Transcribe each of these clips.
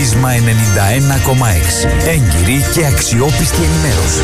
Βίσμα 91,6. Έγκυρη και αξιόπιστη ενημέρωση.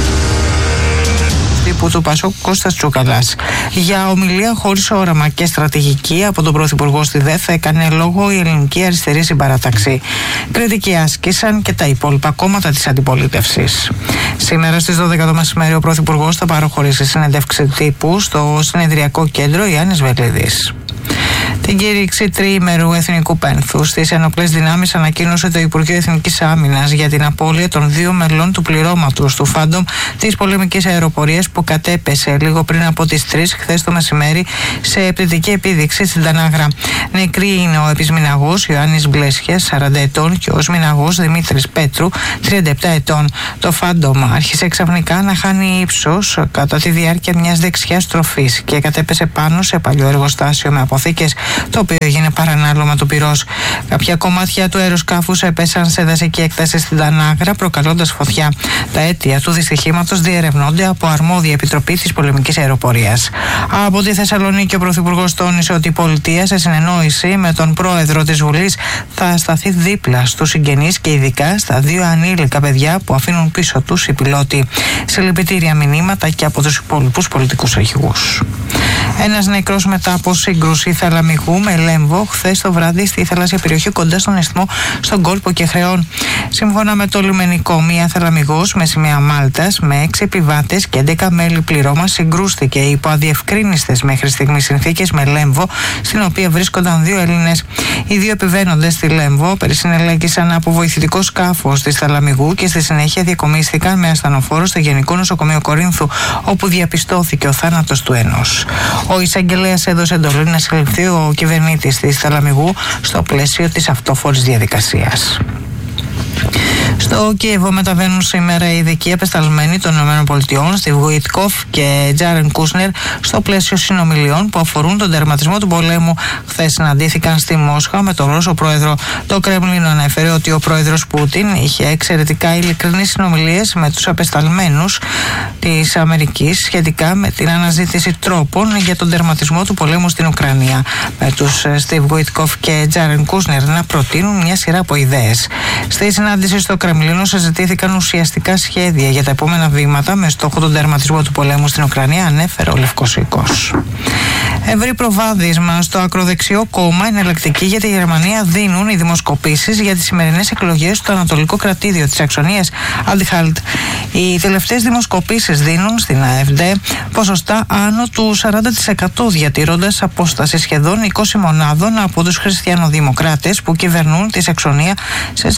Τύπου του Πασόκ Κώστας Τσούκαλας. Για ομιλία χωρίς όραμα και στρατηγική από τον Πρωθυπουργό στη ΔΕΘ έκανε λόγο η Ελληνική Αριστερή Συμπαράταξη. Κριτική άσκησαν και τα υπόλοιπα κόμματα της αντιπολίτευσης. Σήμερα στις 12 το μεσημέρι ο Πρωθυπουργός θα παραχωρήσει συνέντευξη τύπου στο Συνεδριακό Κέντρο Ιάννης Βελίδης. Την κήρυξη τριήμερου εθνικού πένθους στις ενοπλές δυνάμεις ανακοίνωσε το Υπουργείο Εθνικής Άμυνας για την απώλεια των 2 μελών του πληρώματος του Φάντομ της πολεμικής αεροπορίας που κατέπεσε λίγο πριν από τις 3 χθες το μεσημέρι σε πτυτική επίδειξη στην Τανάγρα. Νεκροί είναι ο επισμηναγός Ιωάννης Μπλέσιας, 40 ετών, και ο οσμηναγός Δημήτρης Πέτρου, 37 ετών. Το Φάντομ άρχισε ξαφνικά να χάνει ύψος κατά τη διάρκεια μιας δεξιάς στροφής και κατέπεσε πάνω σε παλιό εργοστάσιο με αποθήκες, το οποίο έγινε παρανάλωμα του πυρός. Κάποια κομμάτια του αεροσκάφους έπεσαν σε δασική έκταση στην Τανάγρα, προκαλώντας φωτιά. Τα αίτια του δυστυχήματος διερευνώνται από αρμόδια επιτροπή της πολεμικής αεροπορίας. Από τη Θεσσαλονίκη, ο Πρωθυπουργός τόνισε ότι η πολιτεία, σε συνεννόηση με τον Πρόεδρο της Βουλής, θα σταθεί δίπλα στους συγγενείς και ειδικά στα 2 ανήλικα παιδιά που αφήνουν πίσω τους οι πιλότοι. Συλληπιτήρια μηνύματα και από τους υπόλοιπους πολιτικούς αρχηγούς. Ένας νεκρός μετά από σύγκρουση θαλαμιγού με λέμβο χθες το βράδυ στη θαλάσσια περιοχή κοντά στον Ισθμό, στον κόλπο Κεχρεών. Σύμφωνα με το λιμενικό, μία θαλαμιγός με σημαία Μάλτας με 6 επιβάτες και 11 μέλη πληρώμα συγκρούστηκε υπό αδιευκρίνιστες μέχρι στιγμής συνθήκες με λέμβο, στην οποία βρίσκονταν 2 Έλληνες. Οι 2 επιβαίνοντες στη λέμβο περισυνελέγησαν από βοηθητικό σκάφος της θαλαμιγού και στη συνέχεια διακομίστηκαν με ασθενοφόρο στο Γενικό Νοσοκομείο Κορίνθου, όπου διαπιστώθηκε ο θάνατος του ενός. Ο εισαγγελέας έδωσε εντολή να συλληφθεί ο κυβερνήτης της Θαλαμιγού στο πλαίσιο της αυτόφορης διαδικασίας. Στο Κίεβο μεταβαίνουν σήμερα οι ειδικοί απεσταλμένοι των ΗΠΑ, Στιβ Γουιτκόφ και Τζάρεν Κούσνερ, στο πλαίσιο συνομιλιών που αφορούν τον τερματισμό του πολέμου. Χθες συναντήθηκαν στη Μόσχα με τον Ρώσο πρόεδρο. Το Κρέμλινο ανέφερε ότι ο πρόεδρος Πούτιν είχε εξαιρετικά ειλικρινείς συνομιλίες με τους απεσταλμένους της Αμερικής σχετικά με την αναζήτηση τρόπων για τον τερματισμό του πολέμου στην Ουκρανία, με τους Στιβ Γουιτκόφ και Τζάρεν Κούσνερ να προτείνουν μια σειρά από ιδέες. Στη συνάντηση στο Κρεμλίνο συζητήθηκαν ουσιαστικά σχέδια για τα επόμενα βήματα με στόχο τον τερματισμό του πολέμου στην Ουκρανία, ανέφερε ο Λευκός Οίκος. Ευρύ προβάδισμα στο ακροδεξιό κόμμα εναλλακτική για τη Γερμανία δίνουν οι δημοσκοπήσεις για τις σημερινές εκλογές στο Ανατολικό Κρατήδιο της Σαξονίας, Αντιχάλτ. Οι τελευταίες δημοσκοπήσεις δίνουν στην AfD ποσοστά άνω του 40%, διατηρώντας απόσταση σχεδόν 20 μονάδων από τους χριστιανοδημοκράτες που κυβερνούν τη Σαξονία σε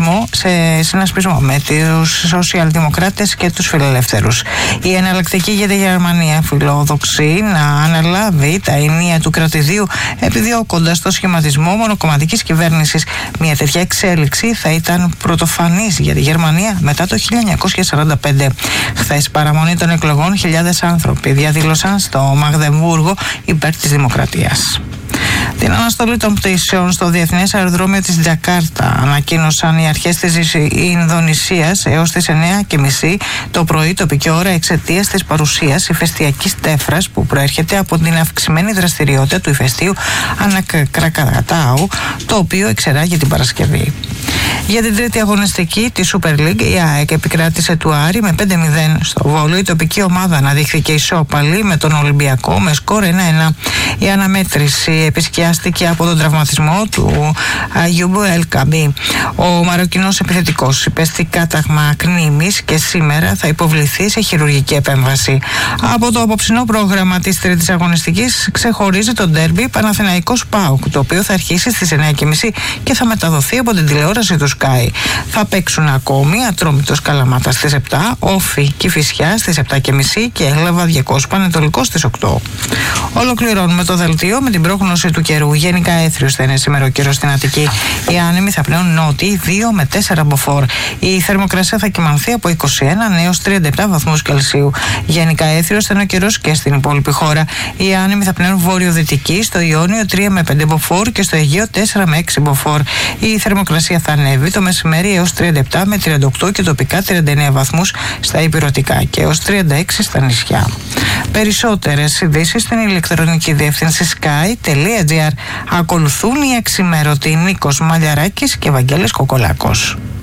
συνασπισμό με τους σοσιαλδημοκράτες και τους φιλελεύθερους. Η εναλλακτική για τη Γερμανία φιλοδοξεί να αναλάβει τα ενία του κρατηδίου, επιδιώκοντας το σχηματισμό μονοκομματικής κυβέρνησης. Μια τέτοια εξέλιξη θα ήταν πρωτοφανής για τη Γερμανία μετά το 1945. Χθες, παραμονή των εκλογών, χιλιάδες άνθρωποι διαδήλωσαν στο Μαγδεμβούργο υπέρ της δημοκρατίας. Την αναστολή των πτήσεων στο Διεθνές Αεροδρόμιο της Τζακάρτα ανακοίνωσαν οι αρχές της Ινδονησίας έως τις 9:30 το πρωί τοπική ώρα εξαιτίας της παρουσίας ηφαιστειακής τέφρας που προέρχεται από την αυξημένη δραστηριότητα του ηφαιστείου Ανακρακατάου, το οποίο εξερράγει την Παρασκευή. Για την τρίτη αγωνιστική τη Super League, η ΑΕΚ επικράτησε του Άρη με 5-0 στο Βόλο. Η τοπική ομάδα αναδείχθηκε ισόπαλη με τον Ολυμπιακό με σκορ 1-1. Η αναμέτρηση επισκιάστηκε από τον τραυματισμό του Αγιούμπου Ελκαμπή. Ο Μαροκινός επιθετικός υπέστη κάταγμα κνήμης και σήμερα θα υποβληθεί σε χειρουργική επέμβαση. Από το απόψινό πρόγραμμα της τρίτης αγωνιστικής ξεχωρίζει το ντέρμπι Παναθηναϊκός ΠΑΟΚ, το οποίο θα αρχίσει στις 9:30 και θα μεταδοθεί από την τηλεόραση του Sky. Θα παίξουν ακόμη Ατρόμητος Καλαμάτα στις 7, Όφη Κηφισιά στις 7:30 και Έλεβα Διακός Πανετολικός στις 8. Ολοκληρώνουμε το δελτίο με την πρόγνωση του καιρού. Γενικά έθριος θα είναι σήμερα ο καιρός στην Αττική. Οι άνεμοι θα πνέουν νότιοι 2 με 4 μποφόρ. Η θερμοκρασία θα κυμανθεί από 21 έως 37 βαθμούς Κελσίου. Γενικά έθριος θα είναι ο καιρός και στην υπόλοιπη χώρα. Οι άνεμοι θα πνέουν βόρειο-δυτική, στο Ιόνιο 3 με 5 μποφόρ και στο Αιγαίο 4 με 6 μποφόρ. Η θερμοκρασία θα θα ανέβει το μεσημέρι έως 37 με 38 και τοπικά 39 βαθμούς στα ηπειρωτικά και έως 36 στα νησιά. Περισσότερες ειδήσεις στην ηλεκτρονική διεύθυνση sky.gr. Ακολουθούν οι αξιμέρωτοι Νίκος Μαλιαράκης και Βαγγέλης Κοκολάκος.